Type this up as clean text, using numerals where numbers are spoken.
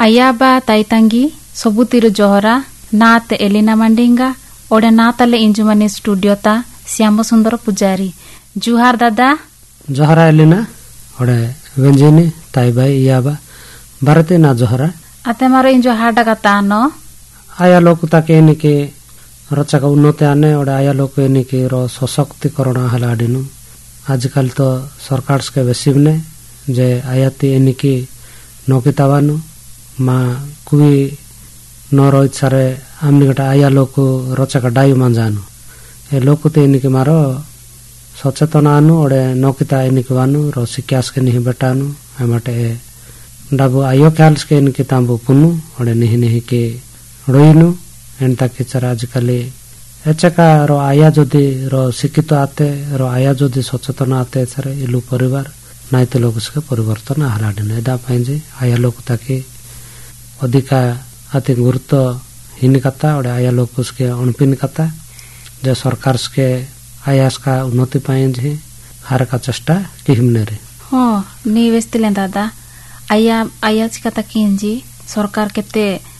ಅಯ್ಯಾಬ ತೈತಂಗಿ ಸೊಬುತಿರು ಜೋಹರ ನಾತೆ ಎಲಿನಾ ಮಂಡಿಂಗ ಒಡೆ ನಾತಲೆ ಇಂಜುಮನಿ ಸ್ಟುಡಿಯೋತ ಶ್ಯಾಮ ಸುಂದರ ಪೂಜಾರಿ ಜುಹಾರ್ ದಾದಾ ಜೋಹರಾ ಎಲಿನಾ ಒಡೆ ವೆಂಜಿನಿ ತಾಯಿಬಾಯಿ ಇಯಾಬ ಭಾರತಿ ನಾ ಜೋಹರಾ ಅತೆ ಮಾರೋ ಇಂಜು ಹಾಡಗತಾನೋ आया लोक ताके एनिके रचक उन्नति आने और आया लोक एनिके रो सशक्तिकरण हलाडिनु आजकल तो सरकार के बेसिबने जे आयाती एनिके नौकितावानु मा कुई नरो इच्छारे आमनी गटा आया लोक रचक डायु मांजानु ए लोक ते एनिके मारो सचेतन आनु और नौकिता एनिके वानु रो सिक्यास के नहीं बेटानु एमाटे डाबु आयो ख्याल के एनिके तांबु पुनु और नहीं के रोइनु एंता किचर आजकली एचका रो आया जदि रो शिक्षित आते रो आया जदि सचेतन आते सरे इलु परिवार नाइते लोग से परिवर्तन हलाडिन एदा पाइजे आया लोग ताकि अधिका अति गुरुत्व हिन कथा और आया लोग उसके अणपिन कथा जे सरकार के आयास का उन्नति पाइजे हर का चेष्टा किहिमने रे हो नी वेस्तिले दादा आया आया कथा किंजी सरकार केते